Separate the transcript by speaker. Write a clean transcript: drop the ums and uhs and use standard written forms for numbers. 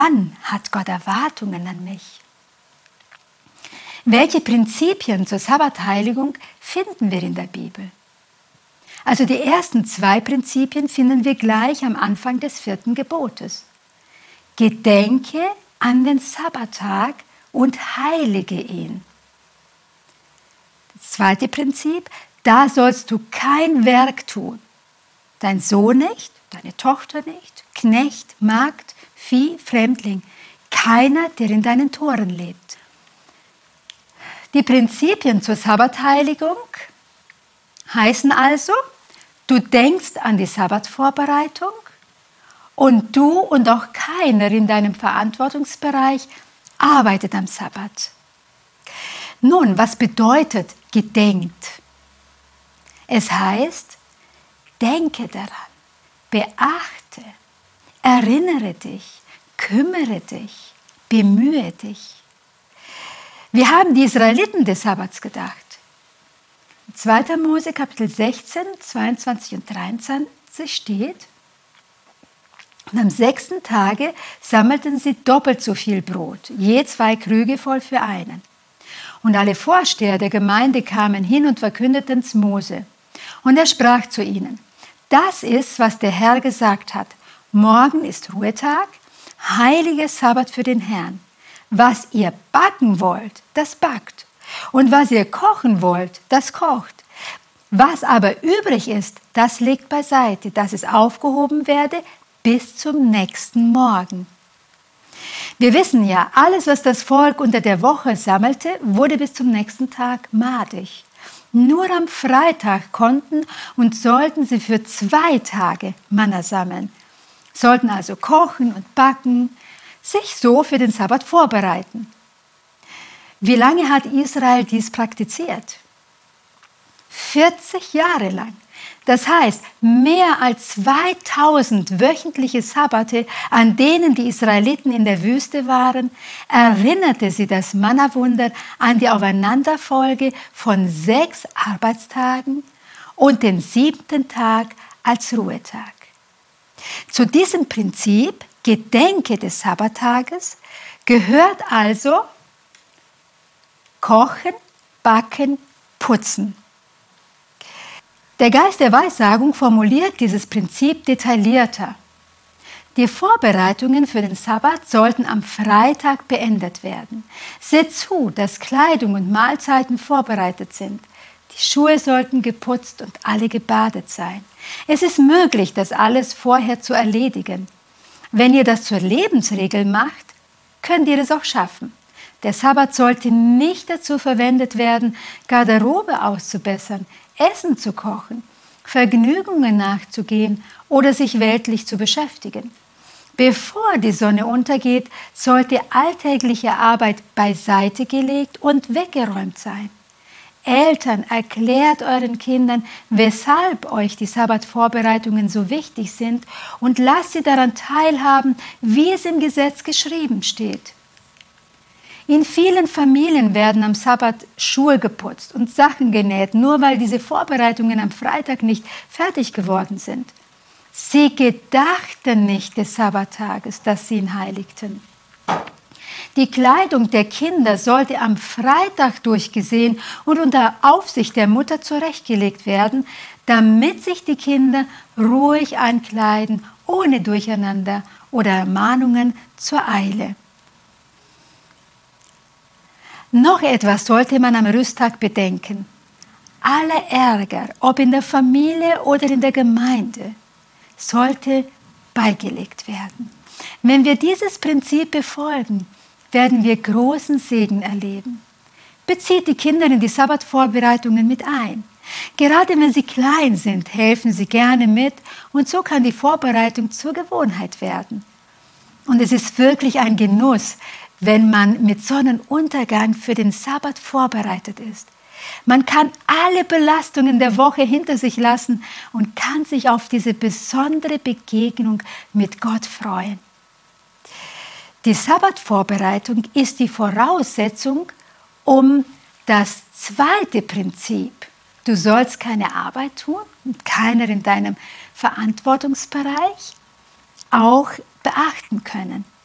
Speaker 1: Wann hat Gott Erwartungen an mich? Welche Prinzipien zur Sabbatheiligung finden wir in der Bibel? Also die ersten 2 Prinzipien finden wir gleich am Anfang des 4. Gebotes. Gedenke an den Sabbattag und heilige ihn. Das 2. Prinzip, da sollst du kein Werk tun. Dein Sohn nicht, deine Tochter nicht, Knecht, Magd, Vieh, Fremdling, keiner, der in deinen Toren lebt. Die Prinzipien zur Sabbatheiligung heißen also, du denkst an die Sabbatvorbereitung und du und auch keiner in deinem Verantwortungsbereich arbeitet am Sabbat. Nun, was bedeutet gedenkt? Es heißt, denke daran, beachte, erinnere dich, kümmere dich, bemühe dich. Wir haben die Israeliten des Sabbats gedacht. 2. Mose Kapitel 16, 22 und 23 steht, und am 6. Tage sammelten sie doppelt so viel Brot, je 2 Krüge voll für einen. Und alle Vorsteher der Gemeinde kamen hin und verkündeten es Mose. Und er sprach zu ihnen, das ist, was der Herr gesagt hat. Morgen ist Ruhetag, heiliger Sabbat für den Herrn. Was ihr backen wollt, das backt. Und was ihr kochen wollt, das kocht. Was aber übrig ist, das legt beiseite, dass es aufgehoben werde bis zum nächsten Morgen. Wir wissen ja, alles, was das Volk unter der Woche sammelte, wurde bis zum nächsten Tag madig. Nur am Freitag konnten und sollten sie für 2 Tage Manna sammeln, sollten also kochen und backen, sich so für den Sabbat vorbereiten. Wie lange hat Israel dies praktiziert? 40 Jahre lang. Das heißt, mehr als 2000 wöchentliche Sabbate, an denen die Israeliten in der Wüste waren, erinnerte sie das Manna-Wunder an die Aufeinanderfolge von 6 Arbeitstagen und den 7. Tag als Ruhetag. Zu diesem Prinzip, Gedenke des Sabbattages, gehört also Kochen, Backen, Putzen. Der Geist der Weissagung formuliert dieses Prinzip detaillierter. Die Vorbereitungen für den Sabbat sollten am Freitag beendet werden. Seht zu, dass Kleidung und Mahlzeiten vorbereitet sind. Die Schuhe sollten geputzt und alle gebadet sein. Es ist möglich, das alles vorher zu erledigen. Wenn ihr das zur Lebensregel macht, könnt ihr es auch schaffen. Der Sabbat sollte nicht dazu verwendet werden, Garderobe auszubessern, Essen zu kochen, Vergnügungen nachzugehen oder sich weltlich zu beschäftigen. Bevor die Sonne untergeht, sollte alltägliche Arbeit beiseite gelegt und weggeräumt sein. Eltern, erklärt euren Kindern, weshalb euch die Sabbatvorbereitungen so wichtig sind und lasst sie daran teilhaben, wie es im Gesetz geschrieben steht. In vielen Familien werden am Sabbat Schuhe geputzt und Sachen genäht, nur weil diese Vorbereitungen am Freitag nicht fertig geworden sind. Sie gedachten nicht des Sabbattages, dass sie ihn heiligten. Die Kleidung der Kinder sollte am Freitag durchgesehen und unter Aufsicht der Mutter zurechtgelegt werden, damit sich die Kinder ruhig ankleiden, ohne Durcheinander oder Ermahnungen zur Eile. Noch etwas sollte man am Rüsttag bedenken. Aller Ärger, ob in der Familie oder in der Gemeinde, sollte beigelegt werden. Wenn wir dieses Prinzip befolgen, werden wir großen Segen erleben. Bezieht die Kinder in die Sabbatvorbereitungen mit ein. Gerade wenn sie klein sind, helfen sie gerne mit und so kann die Vorbereitung zur Gewohnheit werden. Und es ist wirklich ein Genuss, wenn man mit Sonnenuntergang für den Sabbat vorbereitet ist. Man kann alle Belastungen der Woche hinter sich lassen und kann sich auf diese besondere Begegnung mit Gott freuen. Die Sabbatvorbereitung ist die Voraussetzung, um das 2. Prinzip, du sollst keine Arbeit tun und keiner in deinem Verantwortungsbereich, auch beachten können.